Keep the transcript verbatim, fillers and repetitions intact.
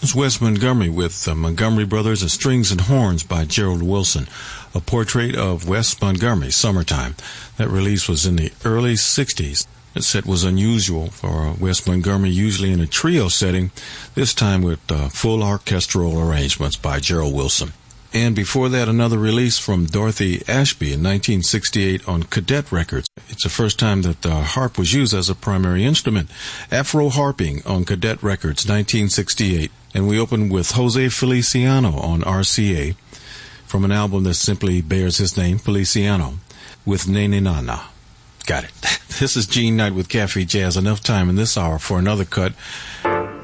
It's Wes Montgomery with uh, Montgomery Brothers and Strings and Horns by Gerald Wilson, a portrait of Wes Montgomery, Summertime. That release was in the early sixties. The set was unusual for Wes Montgomery, usually in a trio setting, this time with uh, full orchestral arrangements by Gerald Wilson. And before that, another release from Dorothy Ashby in nineteen sixty-eight on Cadet Records. It's the first time that the harp was used as a primary instrument. Afro Harping on Cadet Records, nineteen sixty-eight. And we opened with Jose Feliciano on R C A from an album that simply bears his name, Feliciano, with Nene Nana. Got it. This is Gene Knight with Cafe Jazz. Enough time in this hour for another cut